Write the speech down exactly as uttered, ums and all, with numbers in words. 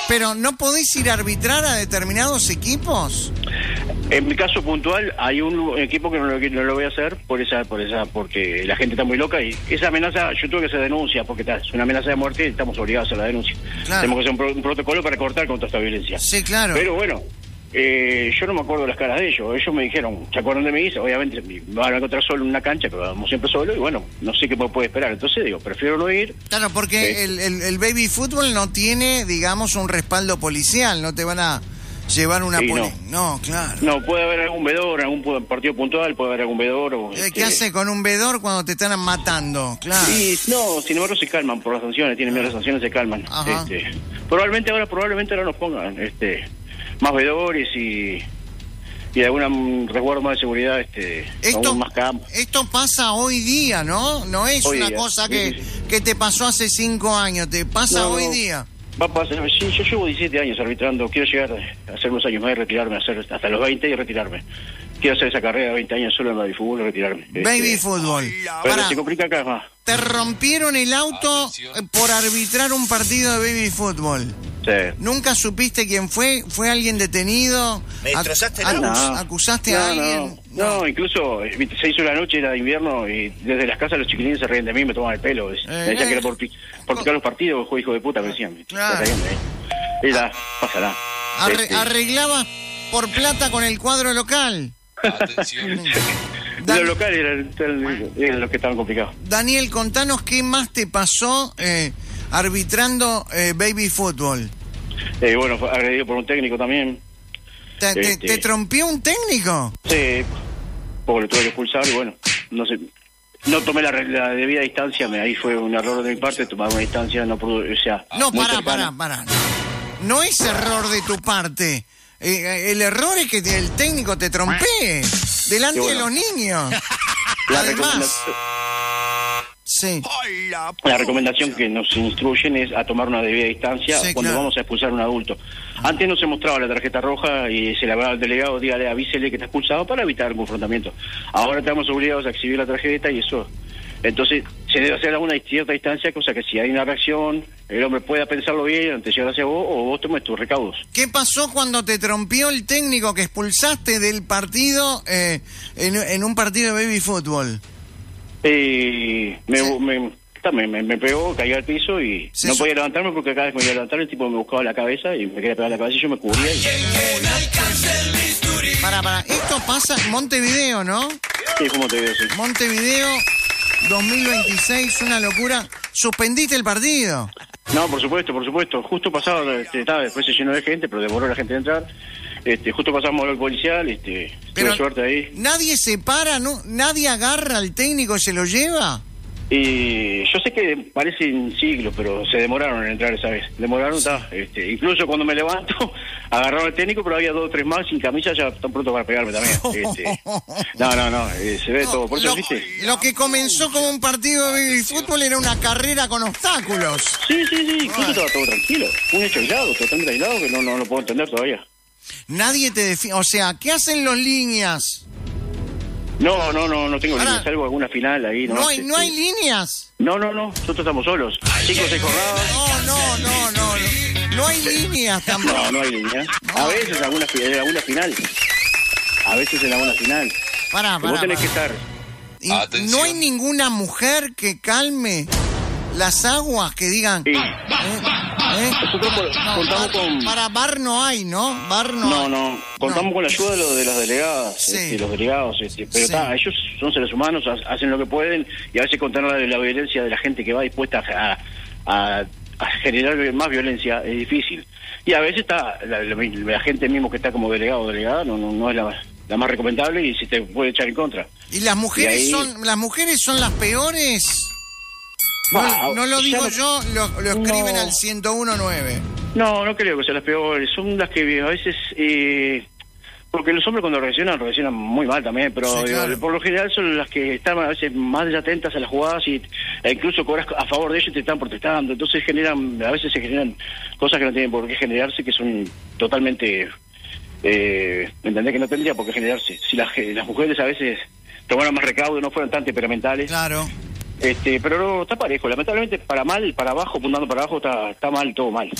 Pero ¿no podés ir a arbitrar a determinados equipos? En mi caso puntual, hay un equipo que no lo, que no lo voy a hacer por esa, por esa, porque la gente está muy loca y esa amenaza, yo tuve que hacer denuncia, porque está, es una amenaza de muerte y estamos obligados a hacer la denuncia. Claro. Tenemos que hacer un, pro, un protocolo para cortar contra esta violencia. Sí, claro. Pero bueno, eh, yo no me acuerdo las caras de ellos. Ellos me dijeron, ¿se acuerdan de mí? Obviamente me van a encontrar solo en una cancha, pero vamos siempre solo y bueno, no sé qué me puede esperar. Entonces digo, prefiero no ir. Claro, porque eh, el, el, el baby fútbol no tiene, digamos, un respaldo policial, no te van a llevar una sí, poli... no. no, claro. No, puede haber algún vedor, algún partido puntual, puede haber algún vedor. O, ¿Qué este... hace con un vedor cuando te están matando? Claro. Sí, no, sin embargo se calman por las sanciones, tienen miedo a las sanciones, se calman. Este, probablemente ahora, probablemente ahora nos pongan este, más vedores y, y algún resguardo más de seguridad, este, esto, más campos. Esto pasa hoy día, ¿no? No es hoy una día. cosa Sí, que, sí, sí. que te pasó hace cinco años, te pasa no, hoy no. día. Va a pasar, sí, yo llevo diecisiete años arbitrando, quiero llegar a hacer unos años más y retirarme, hacer hasta los veinte y retirarme. Quiero hacer esa carrera de veinte años solo en baby fútbol y retirarme. Baby este, fútbol. Pero Pará, se complica acá más. te rompieron el auto Atención. por arbitrar un partido de baby fútbol. Sí. ¿Nunca supiste quién fue? ¿Fue alguien detenido? ¿Me destrozaste el Ac- auto? acus- No. ¿Acusaste no, a alguien? No, no, incluso eh, se hizo la noche, era de invierno y desde las casas los chiquilines se reían de mí, me tomaban el pelo. Es, Eh, me decían que eh. era por, pi- por picar los partidos, juego hijo de puta, me decían. Claro. Se reían de mí. Y la, pasará. Arre- Este, ¿Arreglabas por plata con el cuadro local? Atención. Dan- los locales eran, eran- eran los que estaban complicados. Daniel, contanos qué más te pasó eh, arbitrando eh, baby fútbol. Eh, bueno, fue agredido por un técnico también. ¿Te, te- Este. te trompió un técnico? Sí, poco lo tuve que expulsar y bueno, no sé. No tomé la, la debida distancia, me, ahí fue un error de mi parte, tomar una distancia, no pude, o sea... No, muy pará, cercana. pará, pará. No es error de tu parte. Eh, el error es que el técnico te trompee delante Qué de bueno. los niños. La Además, recomendación, sí. la recomendación que nos instruyen es a tomar una debida distancia Sí, cuando claro. vamos a expulsar a un adulto. Antes no se mostraba la tarjeta roja y se le hablaba al delegado, dígale, avísele que está expulsado para evitar el confrontamiento. Ahora estamos obligados a exhibir la tarjeta y eso... Entonces, se debe hacer a una cierta distancia, cosa que si hay una reacción, el hombre pueda pensarlo bien antes de llegar hacia vos o vos tomes tus recaudos. ¿Qué pasó cuando te trompió el técnico que expulsaste del partido eh, en, en un partido de baby fútbol? Eh, me, Sí. me, ta, me, me- me pegó, caí al piso y Sí, no eso- podía levantarme porque cada vez que me iba a levantar el tipo me buscaba la cabeza y me quería pegar la cabeza y yo me cubría. Y... Para, para, esto pasa en Montevideo, ¿no? Sí, ¿cómo te digo? Sí. Montevideo dos mil veintiséis, una locura. Suspendiste el partido. No, por supuesto, por supuesto. Justo pasaba, este, estaba, después se llenó de gente, pero demoró la gente de entrar. Este, justo pasamos al policial, este, Pero tuve suerte ahí. nadie se para, ¿no? Nadie agarra al técnico y se lo lleva. Y yo sé que parecen siglos, pero se demoraron en entrar esa vez. Demoraron, ta, este, incluso cuando me levanto, agarraron al técnico, pero había dos o tres más sin camisa, ya están prontos para pegarme también. Este, no, no, no, eh, se ve todo. Por eso, lo, ¿viste? lo que comenzó como un partido de baby fútbol era una carrera con obstáculos. Sí, sí, sí, incluso estaba todo tranquilo. Un hecho aislado, totalmente aislado, que no, no lo puedo entender todavía. Nadie te defiende. O sea, ¿qué hacen los líneas? No, no, no, no tengo Ahora, línea, salvo alguna final ahí. No, hay, Este, no hay líneas. No, no, no, nosotros estamos solos. Cinco o seis jornadas. No, no, no, no. No, no hay líneas tampoco. No, no hay línea. A veces en alguna, fi- en alguna final. A veces en alguna final. Pará, Que vos pará, tenés pará. que estar. Y Atención. no hay ninguna mujer que calme las aguas, que digan... Sí. ¿eh? ¿eh? Nosotros por- No, contamos bar- con... Para bar no hay, ¿no? Bar no No, hay. no, contamos No. con la ayuda de, los, de las delegadas, Sí. este, los delegados, este, pero Sí. ta, ellos son seres humanos, ha- hacen lo que pueden y a veces contener la, la violencia de la gente que va dispuesta a, a, a generar más violencia es difícil. Y a veces está la, la- la gente mismo que está como delegado o delegada no, no, no es la, la más recomendable y se te puede echar en contra. ¿Y las mujeres Y ahí- son las mujeres son las peores? No, Bah, no lo ya digo no- yo, lo, lo escriben No. al ciento uno nueve. No, no creo que sean las peores, son las que a veces... Eh, porque los hombres cuando reaccionan, reaccionan muy mal también, pero Sí, claro. eh, por lo general son las que están a veces más desatentas a las jugadas y e incluso cobras a favor de ellos y te están protestando. Entonces generan, a veces se generan cosas que no tienen por qué generarse, que son totalmente... Eh, ¿me entendés? Que no tendría por qué generarse. Si las, las mujeres a veces tomaran más recaudo, no fueran tan temperamentales. Claro. Este, pero no, está parejo. Lamentablemente para mal, para abajo, apuntando para abajo, está, está mal, todo mal.